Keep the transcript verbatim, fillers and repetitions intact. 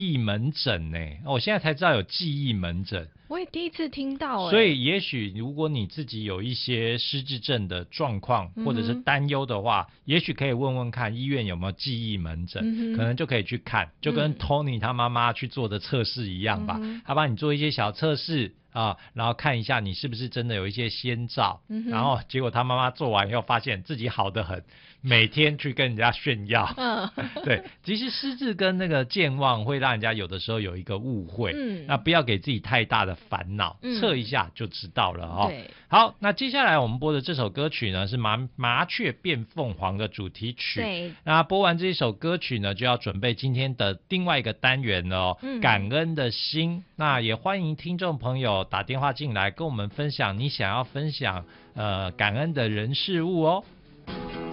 忆门诊呢、哦，我现在才知道有记忆门诊。 我也第一次听到、欸， 所以也许如果你自己有一些失智症的状况或者是担忧的话、嗯、也许可以问问看医院有没有记忆门诊、嗯、可能就可以去看，就跟 Tony 他妈妈去做的测试一样吧、嗯、他帮你做一些小测试啊，然后看一下你是不是真的有一些先兆、嗯、然后结果他妈妈做完以后发现自己好得很，每天去跟人家炫耀。嗯，对，其实失智跟那个健忘会让人家有的时候有一个误会，嗯，那不要给自己太大的烦恼，嗯，测一下就知道了哦。对，好，那接下来我们播的这首歌曲呢是麻麻雀变凤凰的主题曲。对，那播完这一首歌曲呢，就要准备今天的另外一个单元了哦，嗯、感恩的心。那也欢迎听众朋友打电话进来跟我们分享你想要分享呃感恩的人事物哦。